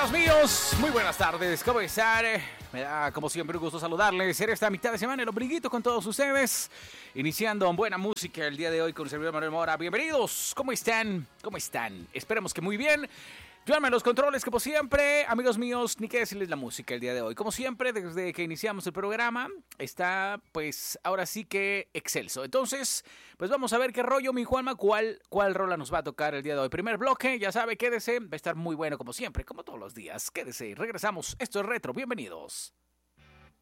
amigos míos, muy buenas tardes, ¿cómo están? Me da como siempre un gusto saludarles en esta mitad de semana, el ombliguito con todos ustedes, iniciando buena música el día de hoy con el servidor Manuel Mora. Bienvenidos, ¿cómo están? ¿Cómo están? Esperemos que muy bien. Llévame a los controles como siempre, amigos míos, ni qué decirles la música el día de hoy. Como siempre, desde que iniciamos el programa, está pues ahora sí que excelso. Entonces, pues vamos a ver qué rollo, mi Juanma, cuál rola nos va a tocar el día de hoy. Primer bloque, ya sabe, quédese, va a estar muy bueno como siempre, como todos los días. Quédese, regresamos, esto es Retro, bienvenidos.